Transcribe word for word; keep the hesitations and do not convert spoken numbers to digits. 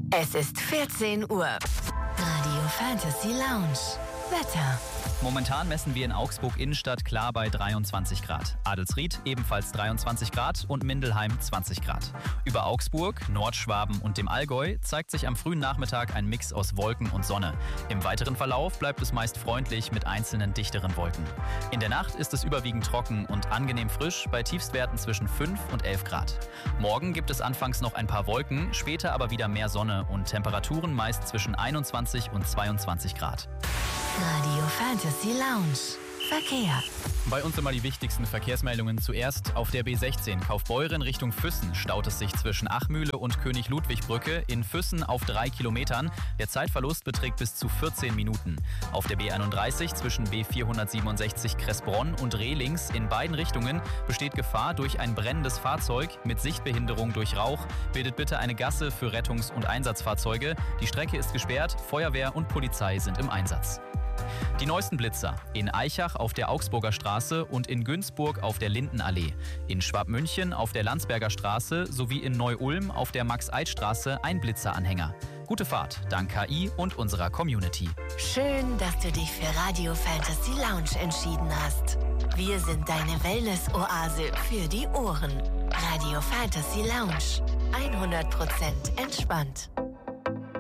Es ist vierzehn Uhr. Radio Fantasy Lounge. Wetter. Momentan messen wir in Augsburg Innenstadt klar bei dreiundzwanzig Grad. Adelsried ebenfalls dreiundzwanzig Grad und Mindelheim zwanzig Grad. Über Augsburg, Nordschwaben und dem Allgäu zeigt sich am frühen Nachmittag ein Mix aus Wolken und Sonne. Im weiteren Verlauf bleibt es meist freundlich mit einzelnen dichteren Wolken. In der Nacht ist es überwiegend trocken und angenehm frisch bei Tiefstwerten zwischen fünf und elf Grad. Morgen gibt es anfangs noch ein paar Wolken, später aber wieder mehr Sonne und Temperaturen meist zwischen einundzwanzig und zweiundzwanzig Grad. Radio Fantasy Lounge. Verkehr. Bei uns immer die wichtigsten Verkehrsmeldungen zuerst. Auf der B sechzehn Kaufbeuren Richtung Füssen staut es sich zwischen Achmühle und König-Ludwig-Brücke in Füssen auf drei Kilometern. Der Zeitverlust beträgt bis zu vierzehn Minuten. Auf der B einunddreißig zwischen B vierhundertsiebenundsechzig Kressbronn und Rehlings in beiden Richtungen besteht Gefahr durch ein brennendes Fahrzeug mit Sichtbehinderung durch Rauch. Bildet bitte eine Gasse für Rettungs- und Einsatzfahrzeuge. Die Strecke ist gesperrt, Feuerwehr und Polizei sind im Einsatz. Die neuesten Blitzer. In Aichach auf der Augsburger Straße und in Günzburg auf der Lindenallee. In Schwabmünchen auf der Landsberger Straße sowie in Neu-Ulm auf der Max-Eid-Straße ein Blitzeranhänger. Gute Fahrt, dank K I und unserer Community. Schön, dass du dich für Radio Fantasy Lounge entschieden hast. Wir sind deine Wellness-Oase für die Ohren. Radio Fantasy Lounge. hundert Prozent entspannt.